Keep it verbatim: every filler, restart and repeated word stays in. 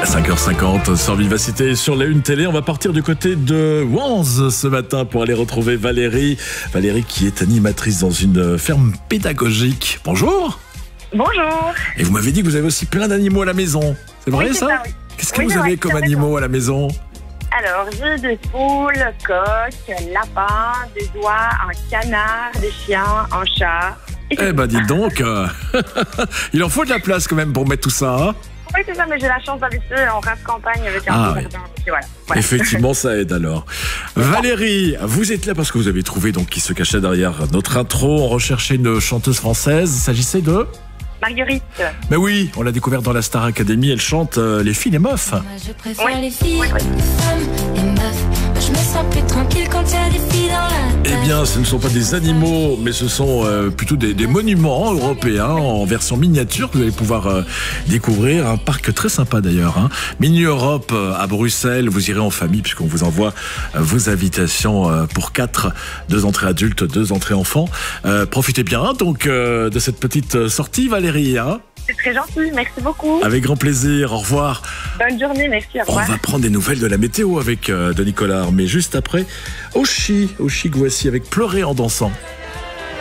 cinq heures cinquante sur Vivacité, sur la Une Télé. On va partir du côté de Wanze ce matin pour aller retrouver Valérie. Valérie qui est animatrice dans une ferme pédagogique. Bonjour. Bonjour. Et vous m'avez dit que vous avez aussi plein d'animaux à la maison. C'est vrai, oui, c'est ça, ça oui. Qu'est-ce que oui, vous avez comme animaux à la maison? Alors, j'ai des poules, coqs, lapins, des oies, un canard, des chiens, un chat. Eh ben, dites donc, euh, il en faut de la place quand même pour mettre tout ça, hein? Oui, c'est ça, mais j'ai la chance d'habiter en rase campagne avec un Ah, petit oui. jardin. Et voilà, voilà. Effectivement, ça aide alors. Valérie, vous êtes là parce que vous avez trouvé donc qui se cachait derrière notre intro. On recherchait une chanteuse française. Il s'agissait de... Marguerite. Mais oui, on l'a découvert dans la Star Academy. Elle chante euh, Les filles et meufs. Moi je préfère Oui. les filles, Oui, oui. les femmes, les meufs. Moi je me sens plus tranquille quand il y a des filles dans la tête. Eh bien, ce ne sont pas des animaux, mais ce sont euh, plutôt des, des monuments européens en version miniature que vous allez pouvoir euh, découvrir. Un parc très sympa d'ailleurs, hein. Mini Europe euh, à Bruxelles. Vous irez en famille puisqu'on vous envoie euh, vos invitations euh, pour quatre, deux entrées adultes, deux entrées enfants. Euh, profitez bien donc euh, de cette petite euh, sortie, Valérie, hein. C'est très gentil, merci beaucoup. Avec grand plaisir. Au revoir. Bonne journée, merci, au On revoir. va prendre des nouvelles de la météo avec euh, Denis Collard, mais juste après, Oshi, Oshi que voici avec Pleurer en dansant.